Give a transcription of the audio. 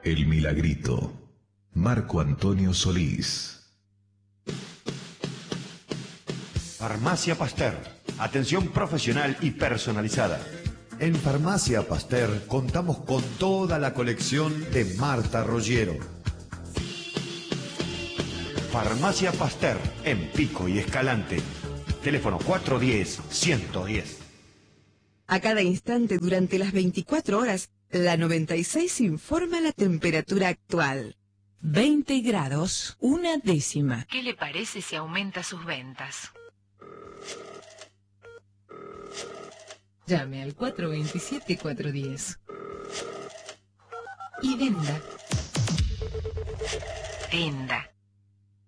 El Milagrito. Marco Antonio Solís. Farmacia Pasteur. Atención profesional y personalizada. En Farmacia Pasteur contamos con toda la colección de Marta Roggiero. Farmacia Pasteur, en Pico y Escalante. Teléfono 410-110. A cada instante durante las 24 horas, la 96 informa la temperatura actual. 20 grados, 1/10. ¿Qué le parece si aumenta sus ventas? Llame al 427-410. Y venda. Venda.